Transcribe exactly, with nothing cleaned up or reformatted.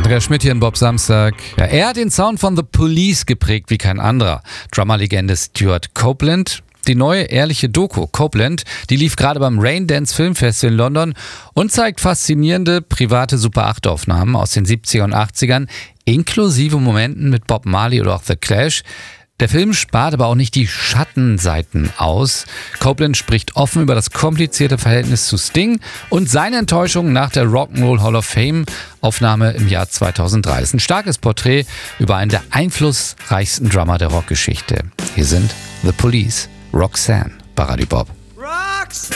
Andreas Schmidt hier in Bob Samstag. Ja, er hat den Sound von The Police geprägt wie kein anderer. Drummerlegende Stuart Copeland. Die neue ehrliche Doku Copeland, die lief gerade beim Raindance Filmfestival in London und zeigt faszinierende private Super acht Aufnahmen aus den siebzigern und achtzigern, inklusive Momenten mit Bob Marley oder auch The Clash. Der Film spart aber auch nicht die Schattenseiten aus. Copeland spricht offen über das komplizierte Verhältnis zu Sting und seine Enttäuschung nach der Rock'n'Roll Hall of Fame Aufnahme im Jahr zweitausenddrei. Es ist ein starkes Porträt über einen der einflussreichsten Drummer der Rockgeschichte. Hier sind The Police, Roxanne bei Radio Bob. Roxanne!